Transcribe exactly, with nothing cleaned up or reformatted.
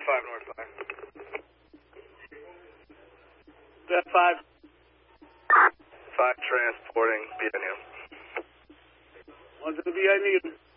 five northbound. Vet five. five transporting B I N U. One to the V I N U.